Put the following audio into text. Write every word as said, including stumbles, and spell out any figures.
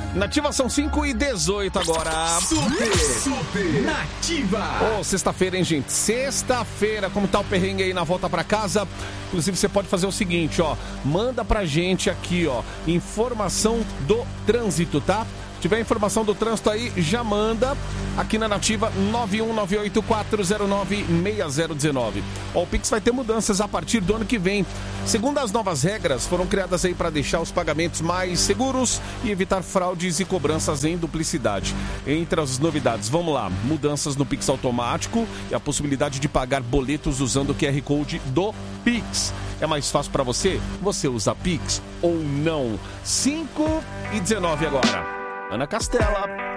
Nativa são cinco e dezoito agora. Super, super Nativa. Ô, sexta-feira, hein, gente? Sexta-feira, como tá o perrengue aí na volta pra casa? Inclusive, você pode fazer o seguinte, ó. Manda pra gente aqui, ó, informação do trânsito, tá? Se tiver informação do trânsito aí, já manda aqui na Nativa nove um nove oito quatro zero nove seis zero um nove. Ó, o Pix vai ter mudanças a partir do ano que vem. Segundo as novas regras, foram criadas aí para deixar os pagamentos mais seguros e evitar fraudes e cobranças em duplicidade. Entre as novidades, vamos lá, mudanças no Pix automático e a possibilidade de pagar boletos usando o Q R Code do Pix. É mais fácil para você? Você usa Pix ou não? cinco e dezenove agora. Ana Castela.